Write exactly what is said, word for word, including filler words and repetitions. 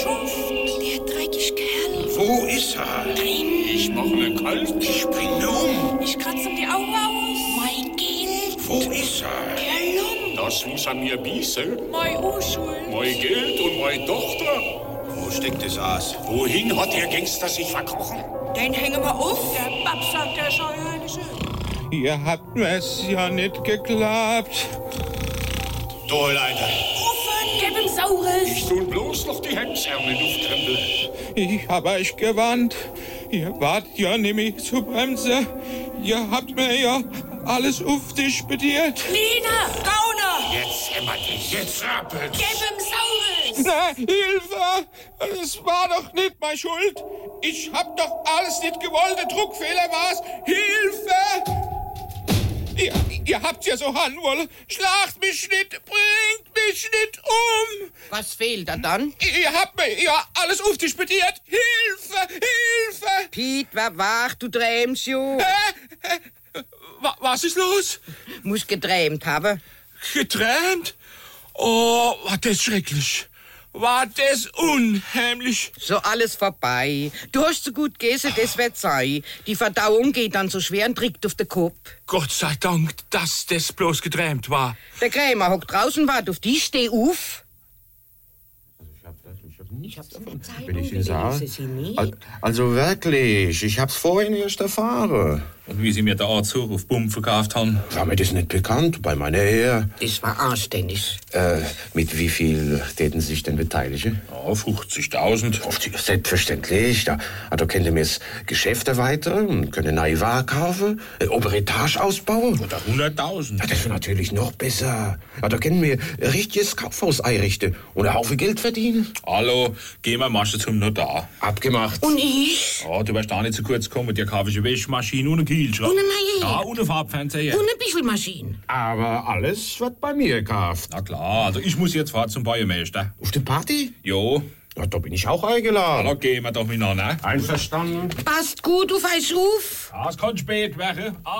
Schuft. Der dreckige Kerl. Wo ist er? Drin. Ich mach mir kalt. Ich bring ihn um. Ich kratze ihm die Augen aus. Mein Geld. Wo ist er? Der Lump. Das muss an mir biesen. Mein Unschuld. Mein Geld und meine Tochter. Wo steckt das Aas? Wohin hat der Gangster sich verkrochen? Den hängen wir auf. Der Bab sagt, der Scheuheilige. Ihr habt mir's ja nicht geglaubt. Du, Leiter. Offen. Gib ihm Saures. Ich tun bloß noch die Hemdsärmel aufkrempeln. Ich hab euch gewarnt. Ihr wart ja nämlich zu bremsen. Ihr habt mir ja alles aufdisputiert. Lina. Gauner. Jetzt hämmert dich. Jetzt rappelt. Gib ihm Saures. Na, Hilfe! Es war doch nicht meine Schuld. Ich hab doch alles nicht gewollt. Der Druckfehler war's. Hilfe! Ihr, ihr habt's ja so haben wollen. Schlagt mich nicht, bringt mich nicht um. Was fehlt da dann? Ihr habt mir ja alles aufdisputiert. Hilfe, Hilfe! Piet, war wach, du träumst jo. Hä? Hä? Wa- Was ist los? Muss geträumt haben. Geträumt? Oh, war das schrecklich. War das unheimlich. So alles vorbei. Du hast so gut gegessen, das wird sein. Die Verdauung geht dann so schwer und trägt auf den Kopf. Gott sei Dank, dass das bloß geträumt war. Der Krämer hockt draußen, wart auf die, steh auf. Ich hab's davon. Wenn ich ihn sah. Sie nicht? Al- Also wirklich, ich hab's vorhin erst erfahren. Und wie Sie mir der Arzug auf Bumm verkauft haben. War mir das nicht bekannt bei meiner Ehe? Das war anständig. Äh, mit wie viel täten Sie sich denn beteiligen? Ja, fünfzigtausend. Selbstverständlich. Da, da könnt ihr mir das Geschäft erweitern, können neue Ware kaufen, eine obere Etage ausbauen. Oder hunderttausend. Ja, das wäre natürlich noch besser. Ja, da können wir ein richtiges Kaufhaus einrichten und einen Haufen Geld verdienen. Hallo, gehen wir Masche zum Notar. Abgemacht. Und ich? Ja, du wirst da nicht zu kurz kommen. Dir kaufe ich eine Wäschmaschine und einen Kühlschrank. Und eine neue. Ja, und einen Farbfernseher. Und eine Büschelmaschine. Aber alles wird bei mir gekauft. Na klar, also ich muss jetzt fahren zum Bäuermeister. Auf die Party? Jo, Ja, da bin ich auch eingeladen. da gehen wir doch miteinander. Einverstanden. Passt gut auf euch auf. Ja, es kann spät werden.